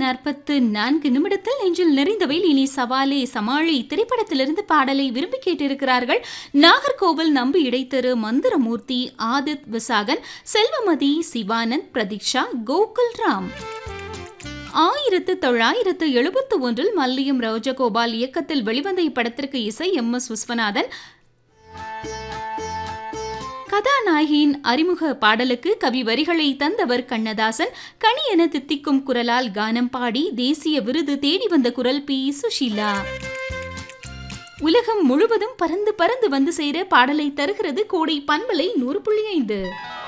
8:44 நெஞ்சில் நிறைந்தவையில் இனி சவாலே சமாளி திரைப்படத்திலிருந்து பாடலை விரும்பி கேட்டிருக்கிறார்கள். நாகர்கோவில் நம்பி இடைத்தரு மந்திரமூர்த்தி, ஆதித் விசாகன், செல்வமதி, சிவானந்த், பிரதீக்ஷா, கோகுல் ராம். 1971 மல்லியம் ராஜகோபால் இயக்கத்தில் வெளிவந்த இப்படத்திற்கு இசை MS விஸ்வநாதன். கதாநாயகியின் அறிமுக பாடலுக்கு கவி வரிகளை தந்தவர் கண்ணதாசன். கனி என தித்திக்கும் குரலால் கானம் பாடி தேசிய விருது தேடி வந்த குரல் P. சுஷீலா. உலகம் முழுவதும் பறந்து பறந்து வந்து சேர பாடலை தருகிறது கோடை பண்பலை 100.5.